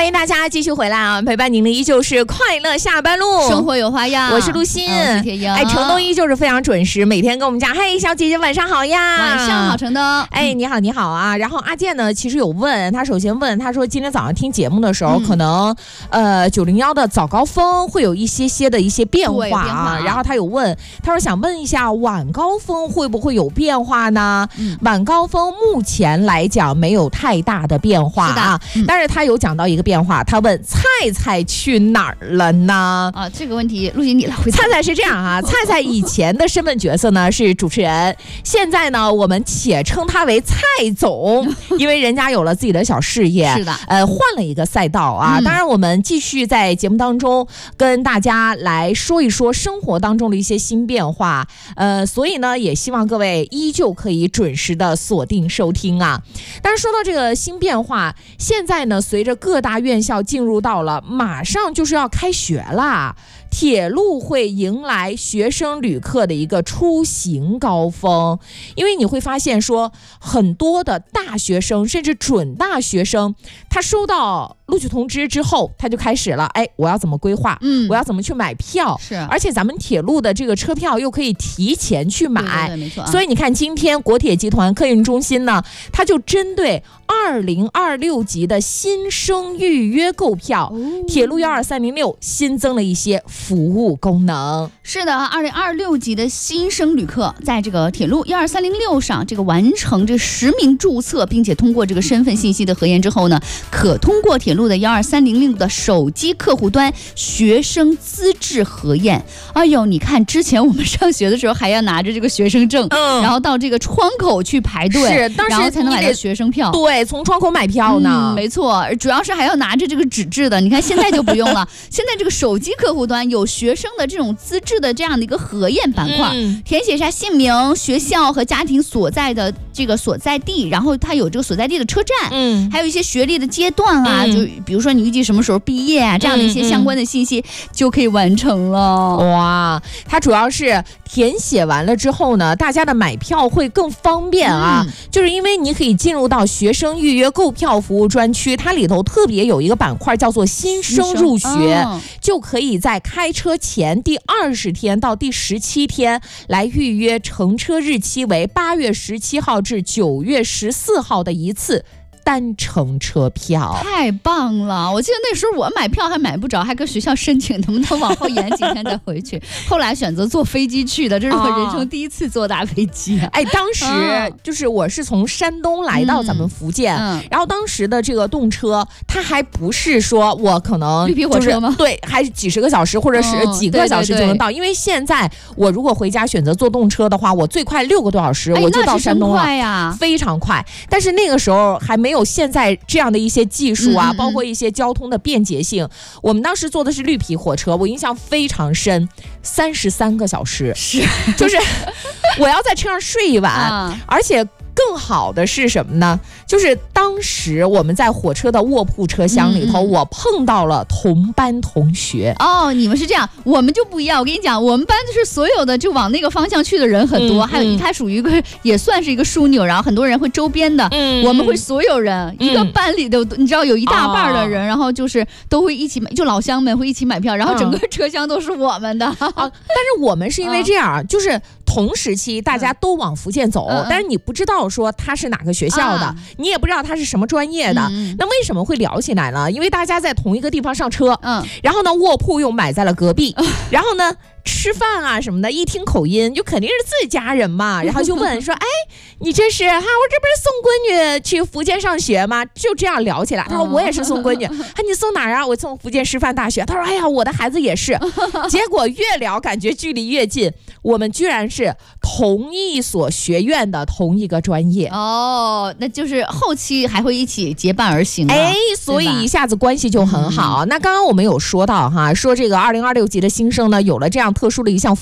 欢迎大家继续回来啊！陪伴您的依旧是快乐下班路， 生活有花样。 我是陆欣， 我是铁英。 程东依旧是非常准时，每天跟我们讲，嘿，小姐姐晚上好呀！ 晚上好，程东。 哎，你好，你好啊！然后阿健呢，其实有问他，首先问他说，今天早上听节目的时候，可能901的早高峰会有一些的一些变化啊。然后他有问，他说想问一下，晚高峰会不会有变化呢？晚高峰目前来讲没有太大的变化啊，但是他有讲到一个变化，他问菜菜去哪儿了呢？ 啊，这个问题陆姐你来回答。 菜菜是这样啊，菜菜以前的身份角色呢是主持人，现在呢我们且称他为蔡总，因为人家有了自己的小事业， 是的， 换了一个赛道啊。当然我们继续在节目当中跟大家来说一说生活当中的一些新变化，所以呢也希望各位依旧可以准时的锁定收听啊。但是说到这个新变化，现在呢随着各大院校进入到了马上就是要开学啦，铁路会迎来学生旅客的一个出行高峰，因为你会发现说很多的大学生甚至准大学生，他收到录取通知之后他就开始了，哎，我要怎么规划，我要怎么去买票， 是， 而且咱们铁路的这个车票又可以提前去买， 对，没错。 所以你看今天国铁集团客运中心呢，它就针对2026级的新生预约购票，铁路12306新增了一些服务功能。 是的，2026级的新生旅客在这个铁路12306上这个完成这实名注册，并且通过这个身份信息的核验之后呢，可通过铁路的12306的手机客户端学生资质核验。哎呦，你看之前我们上学的时候还要拿着这个学生证，然后到这个窗口去排队， 是，当时然后才能买到学生票。 对，从窗口买票呢， 没错，主要是还要拿着这个纸质的。你看现在就不用了，现在这个手机客户端有学生的这种资质的这样的一个核验板块，填写下姓名、学校和家庭所在的这个所在地，然后它有这个所在地的车站，还有一些学历的阶段啊，就比如说你预计什么时候毕业啊，这样的一些相关的信息就可以完成了。 哇，它主要是填写完了之后呢，大家的买票会更方便啊，就是因为你可以进入到学生预约购票服务专区，它里头特别有一个板块叫做新生入学，就可以在开车前第20天到第17天来预约乘车日期为8月17号至9月14号的一次单程车票。 太棒了！我记得那时候我买票还买不着，还跟学校申请能不能往后延几天再回去。后来选择坐飞机去的，这是我人生第一次坐大飞机。 哎，当时就是我是从山东来到咱们福建，然后当时的这个动车，它还不是说我可能绿皮火车吗？ 对，还是几十个小时或者是几个小时就能到。因为现在我如果回家选择坐动车的话，我最快6个多小时我就到山东了， 快呀， 非常快。但是那个时候还没有现在这样的一些技术啊，包括一些交通的便捷性。我们当时坐的是绿皮火车，我印象非常深，33个小时， 是， 就是我要在车上睡一晚，而且更好的是什么呢？就是当时我们在火车的卧铺车厢里头，我碰到了同班同学。 哦，你们是这样，我们就不一样。我跟你讲，我们班就是所有的就往那个方向去的人很多，还有它属于一个也算是一个枢纽，然后很多人会周边的，我们会所有人一个班里的，你知道有一大半的人，然后就是都会一起买，就老乡们会一起买票，然后整个车厢都是我们的。 但是我们是因为这样，就是同时期大家都往福建走，但是你不知道说他是哪个学校的，你也不知道他是什么专业的，那为什么会聊起来呢？因为大家在同一个地方上车，然后呢卧铺又买在了隔壁，然后呢吃饭啊什么的，一听口音就肯定是自己家人嘛，然后就问说，哎，你这是哈？我这不是送闺女去福建上学吗？就这样聊起来。他说我也是送闺女，你送哪儿啊？我送福建师范大学。他说哎呀，我的孩子也是。结果越聊感觉距离越近，我们居然是同一所学院的同一个专业。 哦，那就是后期还会一起结伴而行。 哎，所以一下子关系就很好。那刚刚我们有说到哈，说这个2026级的新生呢，有了这样特殊的一项